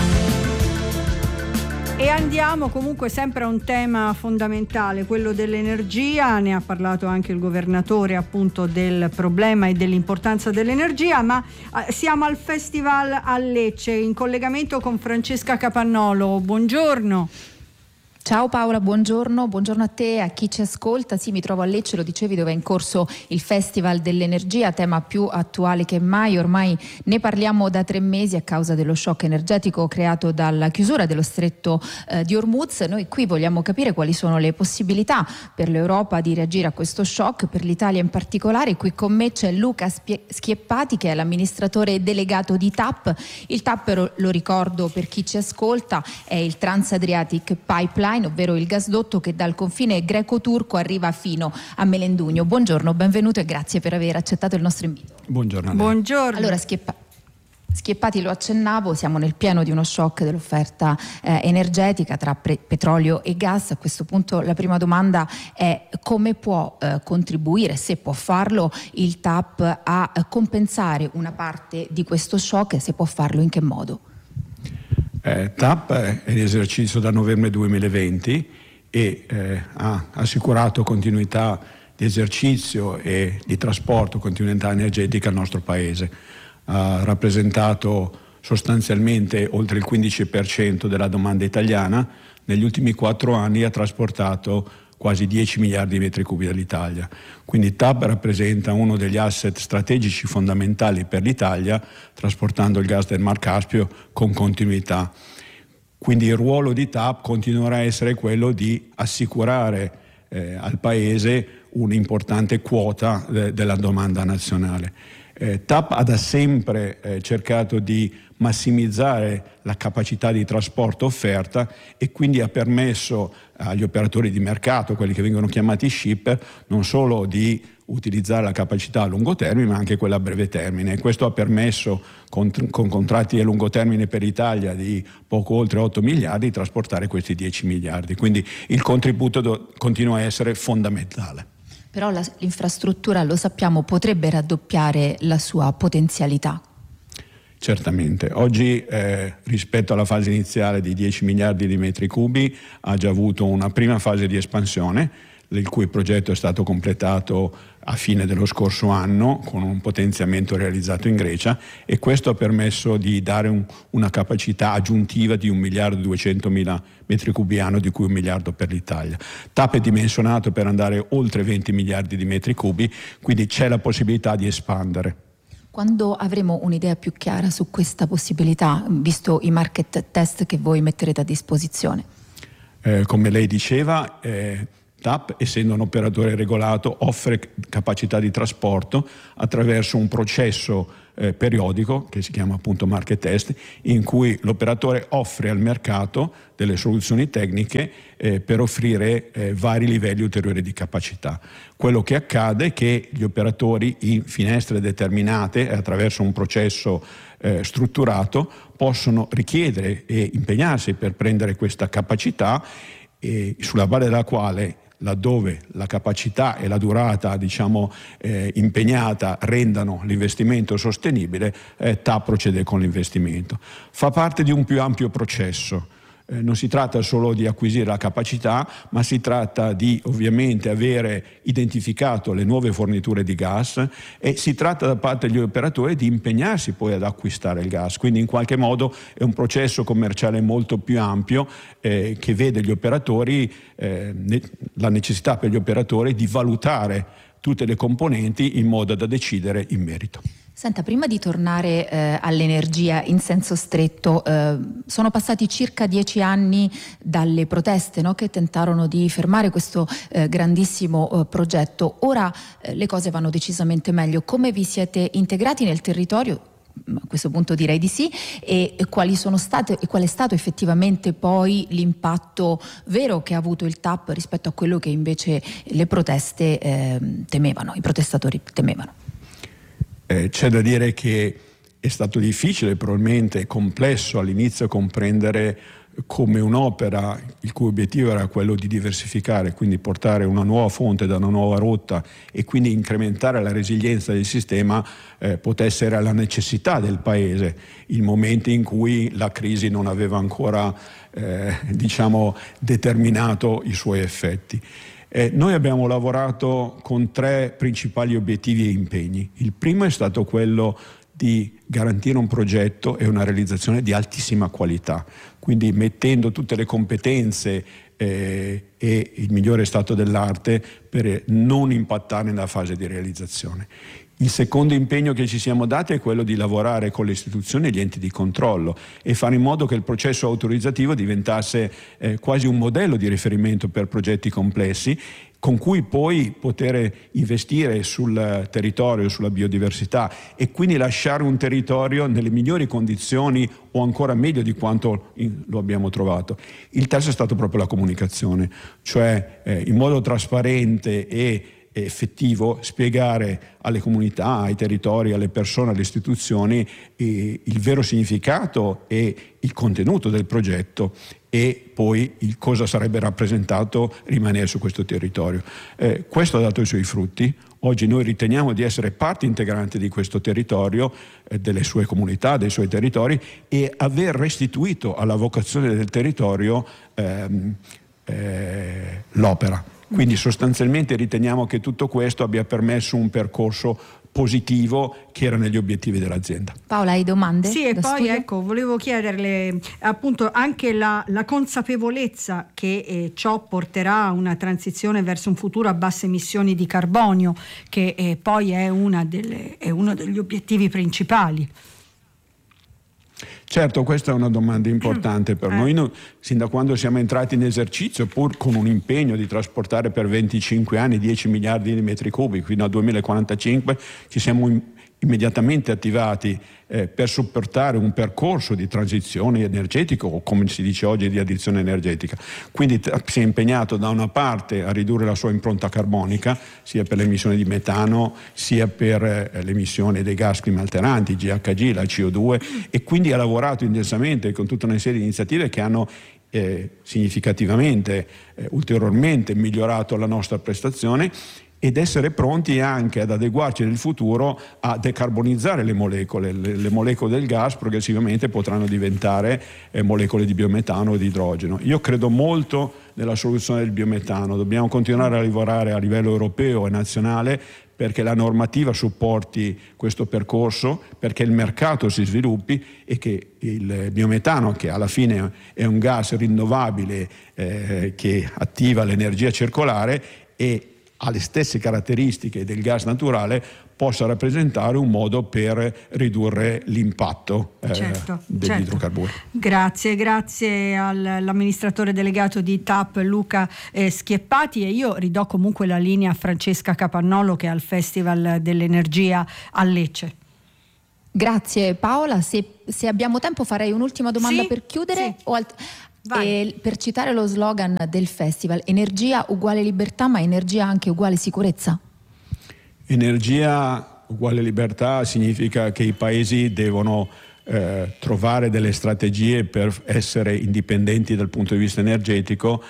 Speaker 23: E andiamo comunque sempre a un tema fondamentale, quello dell'energia. Ne ha parlato anche il governatore, appunto, del problema e dell'importanza dell'energia, ma siamo al Festival a Lecce in collegamento con Francesca Capannolo. Buongiorno.
Speaker 4: Ciao Paola, buongiorno a te e a chi ci ascolta. Sì, mi trovo a Lecce, lo dicevi, dove è in corso il Festival dell'Energia, tema più attuale che mai. Ormai ne parliamo da 3 mesi a causa dello shock energetico creato dalla chiusura dello stretto di Hormuz. Noi qui vogliamo capire quali sono le possibilità per l'Europa di reagire a questo shock, per l'Italia in particolare. Qui con me c'è Luca Schieppati, che è l'amministratore delegato di TAP. Il TAP, lo ricordo per chi ci ascolta, è il Trans-Adriatic Pipeline, ovvero il gasdotto che dal confine greco-turco arriva fino a Melendugno. Buongiorno, benvenuto e grazie per aver accettato il nostro invito.
Speaker 5: Buongiorno.
Speaker 23: Buongiorno.
Speaker 4: Allora, Schieppati, lo accennavo, siamo nel pieno di uno shock dell'offerta energetica tra petrolio e gas. A questo punto la prima domanda è: come può contribuire, se può farlo, il TAP a compensare una parte di questo shock, e se può farlo in che modo?
Speaker 5: TAP è in esercizio da novembre 2020 e ha assicurato continuità di esercizio e di trasporto, continuità energetica al nostro Paese. Ha rappresentato sostanzialmente oltre il 15% della domanda italiana. Negli ultimi 4 anni ha trasportato quasi 10 miliardi di metri cubi dall'Italia. Quindi TAP rappresenta uno degli asset strategici fondamentali per l'Italia, trasportando il gas del Mar Caspio con continuità. Quindi il ruolo di TAP continuerà a essere quello di assicurare al Paese un'importante quota della domanda nazionale. TAP ha da sempre cercato di massimizzare la capacità di trasporto offerta e quindi ha permesso agli operatori di mercato, quelli che vengono chiamati shipper, non solo di utilizzare la capacità a lungo termine ma anche quella a breve termine, e questo ha permesso con contratti a lungo termine per Italia di poco oltre 8 miliardi di trasportare questi 10 miliardi, quindi il contributo continua a essere fondamentale.
Speaker 4: Però l'infrastruttura, lo sappiamo, potrebbe raddoppiare la sua potenzialità.
Speaker 5: Certamente, oggi rispetto alla fase iniziale di 10 miliardi di metri cubi ha già avuto una prima fase di espansione, il cui progetto è stato completato a fine dello scorso anno con un potenziamento realizzato in Grecia, e questo ha permesso di dare una capacità aggiuntiva di 1.200.000 metri cubi anno, di cui 1 miliardo per l'Italia. TAP è dimensionato per andare oltre 20 miliardi di metri cubi, quindi c'è la possibilità di espandere.
Speaker 4: Quando avremo un'idea più chiara su questa possibilità, visto i market test che voi metterete a disposizione?
Speaker 5: Come lei diceva, TAP, essendo un operatore regolato, offre capacità di trasporto attraverso un processo periodico che si chiama appunto market test, in cui l'operatore offre al mercato delle soluzioni tecniche per offrire vari livelli ulteriori di capacità. Quello che accade è che gli operatori in finestre determinate, attraverso un processo strutturato, possono richiedere e impegnarsi per prendere questa capacità, sulla base della quale, laddove la capacità e la durata impegnata rendano l'investimento sostenibile, TAP procede con l'investimento. Fa parte di un più ampio processo. Non si tratta solo di acquisire la capacità, ma si tratta di ovviamente avere identificato le nuove forniture di gas, e si tratta da parte degli operatori di impegnarsi poi ad acquistare il gas. Quindi in qualche modo è un processo commerciale molto più ampio che vede gli operatori, la necessità per gli operatori di valutare tutte le componenti in modo da decidere in merito.
Speaker 4: Senta, prima di tornare all'energia in senso stretto, sono passati circa 10 anni dalle proteste, no, che tentarono di fermare questo grandissimo progetto. Ora le cose vanno decisamente meglio. Come vi siete integrati nel territorio? A questo punto direi di sì, e qual è stato effettivamente poi l'impatto vero che ha avuto il TAP rispetto a quello che invece le proteste temevano, i protestatori temevano?
Speaker 5: C'è da dire che è stato difficile, probabilmente complesso all'inizio, comprendere come un'opera il cui obiettivo era quello di diversificare, quindi portare una nuova fonte da una nuova rotta e quindi incrementare la resilienza del sistema, potesse essere la necessità del Paese in momenti in cui la crisi non aveva ancora determinato i suoi effetti. Noi abbiamo lavorato con 3 principali obiettivi e impegni. Il primo è stato quello di garantire un progetto e una realizzazione di altissima qualità, quindi mettendo tutte le competenze e il migliore stato dell'arte per non impattare nella fase di realizzazione. Il secondo impegno che ci siamo dati è quello di lavorare con le istituzioni e gli enti di controllo e fare in modo che il processo autorizzativo diventasse quasi un modello di riferimento per progetti complessi, con cui poi poter investire sul territorio, sulla biodiversità, e quindi lasciare un territorio nelle migliori condizioni o ancora meglio di quanto lo abbiamo trovato. Il terzo è stato proprio la comunicazione, cioè in modo trasparente e effettivo spiegare alle comunità, ai territori, alle persone, alle istituzioni il vero significato e il contenuto del progetto e poi il cosa sarebbe rappresentato rimanere su questo territorio. Questo ha dato i suoi frutti. Oggi noi riteniamo di essere parte integrante di questo territorio, delle sue comunità, dei suoi territori, e aver restituito alla vocazione del territorio l'opera. Quindi sostanzialmente riteniamo che tutto questo abbia permesso un percorso positivo che era negli obiettivi dell'azienda.
Speaker 4: Paola, hai domande?
Speaker 23: Sì, e poi
Speaker 4: studio?
Speaker 23: ecco, volevo chiederle appunto anche la consapevolezza che ciò porterà a una transizione verso un futuro a basse emissioni di carbonio, che poi è uno degli obiettivi principali.
Speaker 5: Certo, questa è una domanda importante per noi. Noi, sin da quando siamo entrati in esercizio, pur con un impegno di trasportare per 25 anni 10 miliardi di metri cubi fino al 2045, ci siamo immediatamente attivati per supportare un percorso di transizione energetica, o come si dice oggi di addizione energetica. Quindi si è impegnato da una parte a ridurre la sua impronta carbonica, sia per l'emissione di metano, sia per l'emissione dei gas climalteranti, GHG, la CO2, e quindi ha lavorato intensamente con tutta una serie di iniziative che hanno significativamente, ulteriormente migliorato la nostra prestazione, ed essere pronti anche ad adeguarci nel futuro a decarbonizzare le molecole del gas progressivamente potranno diventare molecole di biometano e di idrogeno. Io credo molto nella soluzione del biometano, dobbiamo continuare a lavorare a livello europeo e nazionale perché la normativa supporti questo percorso, perché il mercato si sviluppi e che il biometano, che alla fine è un gas rinnovabile che attiva l'energia circolare e ha le stesse caratteristiche del gas naturale, possa rappresentare un modo per ridurre l'impatto degli idrocarburi.
Speaker 23: Grazie all'amministratore delegato di TAP Luca Schieppati, e io ridò comunque la linea a Francesca Capannolo, che è al Festival dell'Energia a Lecce.
Speaker 4: Grazie Paola, se abbiamo tempo farei un'ultima domanda per chiudere. Per citare lo slogan del festival: energia uguale libertà, ma energia anche uguale sicurezza?
Speaker 5: Energia uguale libertà significa che i paesi devono trovare delle strategie per essere indipendenti dal punto di vista energetico,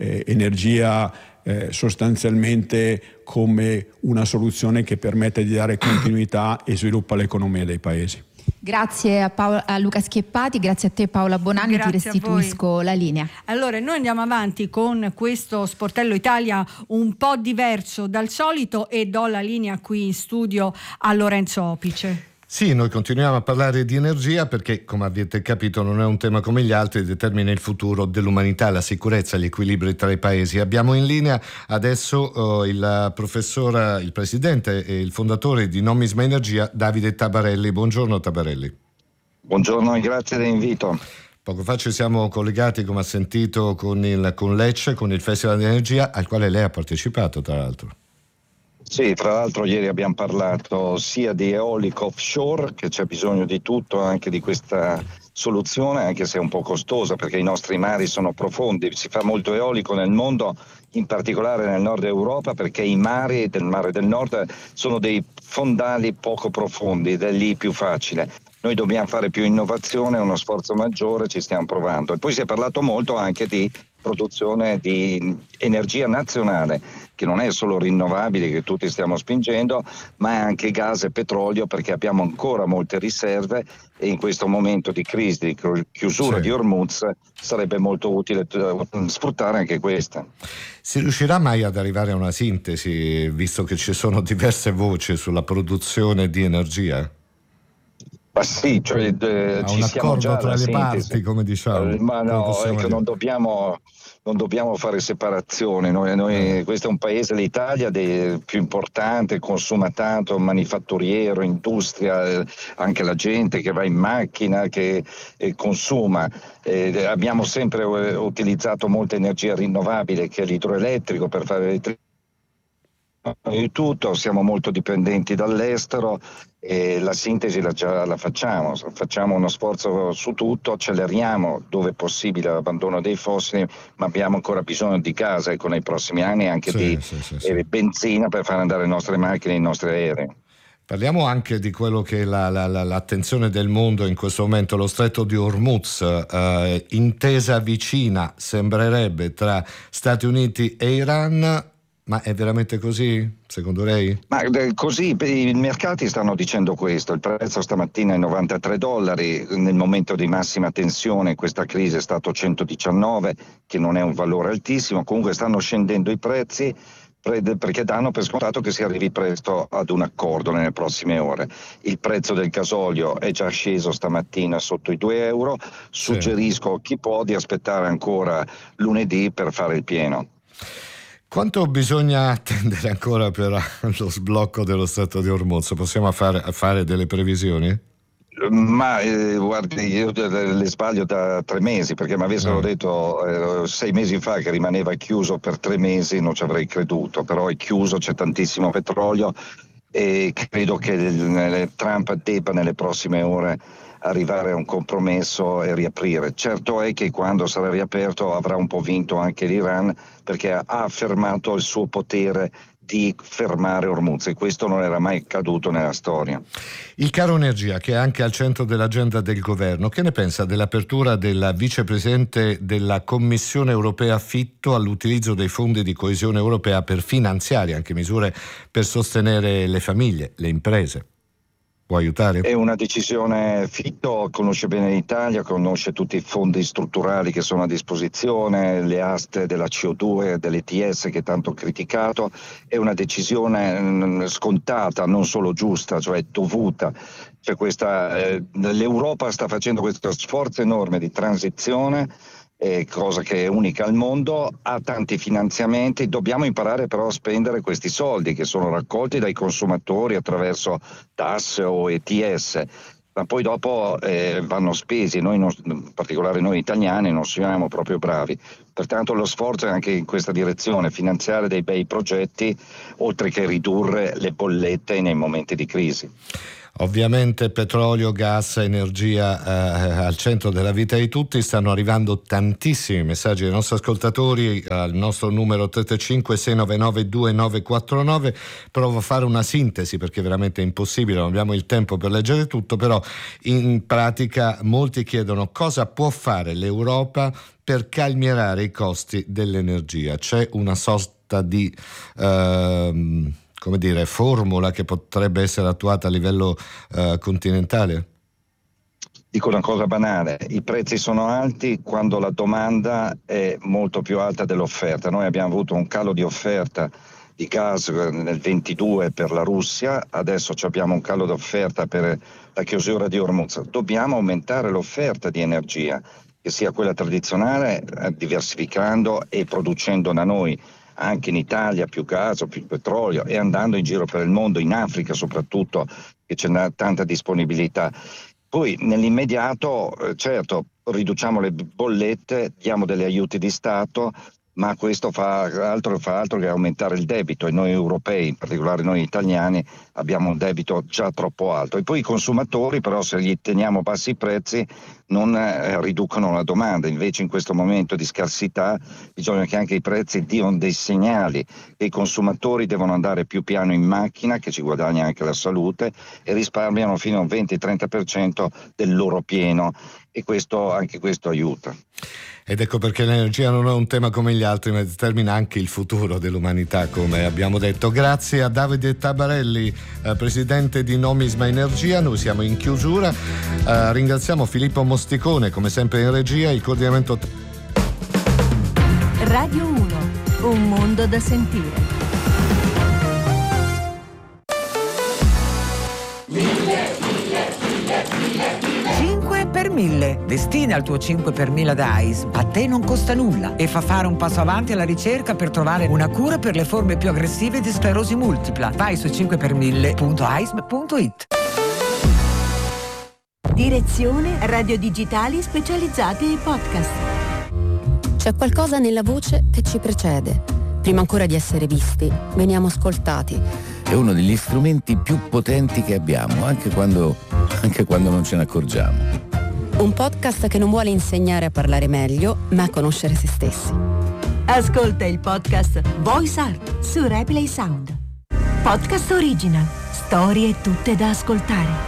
Speaker 5: energia sostanzialmente come una soluzione che permette di dare continuità e sviluppo all'economia dei paesi.
Speaker 4: Grazie a Luca Schieppati, grazie a te Paola Bonanni, ti restituisco la linea.
Speaker 23: Allora, noi andiamo avanti con questo Sportello Italia un po' diverso dal solito e do la linea qui in studio a Lorenzo Opice.
Speaker 24: Sì, noi continuiamo a parlare di energia perché, come avete capito, non è un tema come gli altri, determina il futuro dell'umanità, la sicurezza, gli equilibri tra i paesi. Abbiamo in linea adesso il presidente e il fondatore di Nomisma Energia, Davide Tabarelli. Buongiorno Tabarelli.
Speaker 2: Buongiorno e grazie dell'invito.
Speaker 24: Poco fa ci siamo collegati, come ha sentito, con Lecce, con il Festival di Energia, al quale lei ha partecipato, tra l'altro.
Speaker 2: Sì, tra l'altro ieri abbiamo parlato sia di eolico offshore, che c'è bisogno di tutto, anche di questa soluzione, anche se è un po' costosa perché i nostri mari sono profondi. Si fa molto eolico nel mondo, in particolare nel nord Europa, perché i mari del mare del nord sono dei fondali poco profondi ed è lì più facile. Noi dobbiamo fare più innovazione, uno sforzo maggiore, ci stiamo provando. E poi si è parlato molto anche di produzione di energia nazionale, che non è solo rinnovabili che tutti stiamo spingendo, ma è anche gas e petrolio, perché abbiamo ancora molte riserve e in questo momento di crisi, di chiusura di Hormuz, sarebbe molto utile sfruttare anche questa.
Speaker 24: Si riuscirà mai ad arrivare a una sintesi, visto che ci sono diverse voci sulla produzione di energia?
Speaker 2: Ma sì, cioè ci siamo già
Speaker 24: tra le parti, come diciamo.
Speaker 2: Ma no, ecco, non dobbiamo fare separazione. Questo è un paese, l'Italia, più importante, consuma tanto, manifatturiero, industria, anche la gente che va in macchina, che consuma. Abbiamo sempre utilizzato molta energia rinnovabile, che è l'idroelettrico, per fare elettricità. Di tutto, siamo molto dipendenti dall'estero e la sintesi la facciamo uno sforzo su tutto, acceleriamo dove è possibile l'abbandono dei fossili, ma abbiamo ancora bisogno di gas, ecco, nei prossimi anni anche di benzina per far andare le nostre macchine e i nostri aerei.
Speaker 24: Parliamo anche di quello che è l'attenzione del mondo in questo momento, lo stretto di Hormuz, intesa vicina sembrerebbe tra Stati Uniti e Iran. Ma è veramente così, secondo lei?
Speaker 2: Ma così, i mercati stanno dicendo questo. Il prezzo stamattina è $93, nel momento di massima tensione questa crisi è stato 119, che non è un valore altissimo. Comunque stanno scendendo i prezzi perché danno per scontato che si arrivi presto ad un accordo nelle prossime ore. Il prezzo del gasolio è già sceso stamattina sotto i €2. Suggerisco a chi può di aspettare ancora lunedì per fare il pieno.
Speaker 24: Quanto bisogna attendere ancora per lo sblocco dello stretto di Hormuz? Possiamo fare delle previsioni?
Speaker 2: Ma guardi, io le sbaglio da 3 mesi, perché mi avessero detto 6 mesi fa che rimaneva chiuso per 3 mesi non ci avrei creduto, però è chiuso, c'è tantissimo petrolio. e credo che Trump debba nelle prossime ore arrivare a un compromesso e riaprire. Certo è che quando sarà riaperto avrà un po' vinto anche l'Iran, perché ha affermato il suo potere di fermare Hormuz, e questo non era mai accaduto nella storia.
Speaker 24: Il caro energia, che è anche al centro dell'agenda del governo, che ne pensa dell'apertura della vicepresidente della Commissione europea Fitto all'utilizzo dei fondi di coesione europea per finanziare anche misure per sostenere le famiglie, le imprese? Può aiutare?
Speaker 2: È una decisione. Fitto conosce bene l'Italia, conosce tutti i fondi strutturali che sono a disposizione, le aste della CO2, dell'ETS che tanto criticato. È una decisione scontata, non solo giusta, cioè dovuta. L'Europa sta facendo questo sforzo enorme di transizione, cosa che è unica al mondo, ha tanti finanziamenti, dobbiamo imparare però a spendere questi soldi che sono raccolti dai consumatori attraverso tasse o ETS, ma poi dopo vanno spesi. Noi in particolare noi italiani non siamo proprio bravi, pertanto lo sforzo è anche in questa direzione, finanziare dei bei progetti oltre che ridurre le bollette nei momenti di crisi.
Speaker 24: Ovviamente petrolio, gas, energia al centro della vita di tutti. Stanno arrivando tantissimi messaggi dei nostri ascoltatori al nostro numero 335 699 2949. Provo a fare una sintesi perché è veramente impossibile, non abbiamo il tempo per leggere tutto, però in pratica molti chiedono cosa può fare l'Europa per calmierare i costi dell'energia. C'è una sorta di formula che potrebbe essere attuata a livello continentale?
Speaker 2: Dico una cosa banale, i prezzi sono alti quando la domanda è molto più alta dell'offerta. Noi abbiamo avuto un calo di offerta di gas nel 22 per la Russia, adesso abbiamo un calo di offerta per la chiusura di Hormuz. Dobbiamo aumentare l'offerta di energia, che sia quella tradizionale, diversificando e producendo da noi, anche in Italia, più gas, più petrolio, e andando in giro per il mondo, in Africa soprattutto, che c'è tanta disponibilità. Poi nell'immediato, certo, riduciamo le bollette, diamo degli aiuti di Stato, ma questo fa altro che aumentare il debito, e noi europei, in particolare noi italiani, abbiamo un debito già troppo alto. E poi i consumatori, però, se gli teniamo bassi i prezzi, non riducono la domanda. Invece in questo momento di scarsità bisogna che anche i prezzi diano dei segnali, che i consumatori devono andare più piano in macchina, che ci guadagna anche la salute, e risparmiano fino a un 20-30% del loro pieno, e anche questo aiuta.
Speaker 24: Ed ecco perché l'energia non è un tema come gli altri, ma determina anche il futuro dell'umanità, come abbiamo detto. Grazie a Davide Tabarelli, presidente di Nomisma Energia. Noi siamo in chiusura. Ringraziamo Filippo Mosticone, come sempre in regia, il coordinamento.
Speaker 19: Radio 1, un mondo da sentire.
Speaker 6: 5 per 1000. Destina il tuo 5 per 1000 da AIS. A te non costa nulla e fa fare un passo avanti alla ricerca per trovare una cura per le forme più aggressive di sclerosi multipla. Vai su 5per1000.ais.it.
Speaker 19: Direzione Radio Digitali Specializzati e Podcast.
Speaker 7: C'è qualcosa nella voce che ci precede. Prima ancora di essere visti, veniamo ascoltati.
Speaker 8: È uno degli strumenti più potenti che abbiamo, anche quando non ce ne accorgiamo.
Speaker 7: Un podcast che non vuole insegnare a parlare meglio, ma a conoscere se stessi.
Speaker 19: Ascolta il podcast Voice Art su Replay Sound. Podcast original. Storie tutte da ascoltare.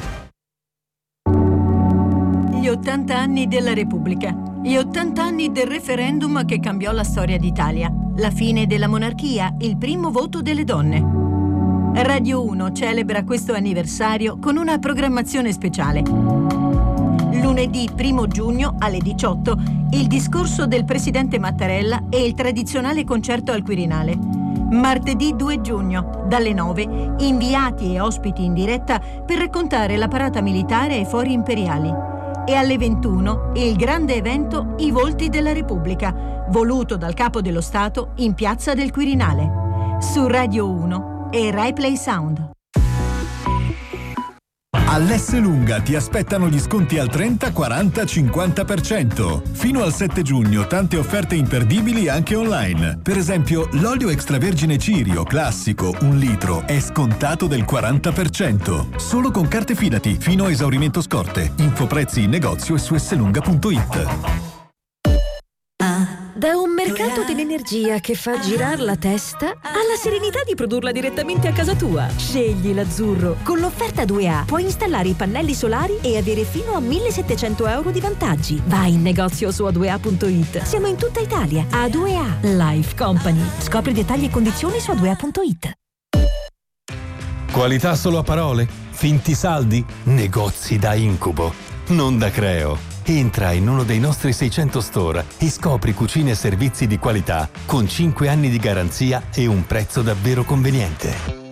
Speaker 19: Gli 80 anni della Repubblica. Gli 80 anni del referendum che cambiò la storia d'Italia. La fine della monarchia, il primo voto delle donne. Radio 1 celebra questo anniversario con una programmazione speciale. Lunedì 1 giugno alle 18, il discorso del presidente Mattarella e il tradizionale concerto al Quirinale. Martedì 2 giugno, dalle 9, inviati e ospiti in diretta per raccontare la parata militare ai fori imperiali. E alle 21, il grande evento I Volti della Repubblica, voluto dal Capo dello Stato in Piazza del Quirinale. Su Radio 1 e RaiPlay Sound.
Speaker 9: All'Esselunga ti aspettano gli sconti al 30, 40, 50%. Fino al 7 giugno tante offerte imperdibili anche online. Per esempio, l'olio extravergine Cirio classico 1 litro è scontato del 40%. Solo con carte Fidati fino a esaurimento scorte. Infoprezzi in negozio e su esselunga.it.
Speaker 10: Da un mercato dell'energia che fa girare la testa alla serenità di produrla direttamente a casa tua. Scegli l'Azzurro. Con l'offerta 2A puoi installare i pannelli solari e avere fino a 1.700 euro di vantaggi. Vai in negozio su a2a.it. Siamo in tutta Italia. A2A Life Company. Scopri dettagli e condizioni su a2a.it.
Speaker 11: Qualità solo a parole? Finti saldi? Negozi da incubo. Non da Creo. Entra in uno dei nostri 600 store e scopri cucine e servizi di qualità con 5 anni di garanzia e un prezzo davvero conveniente.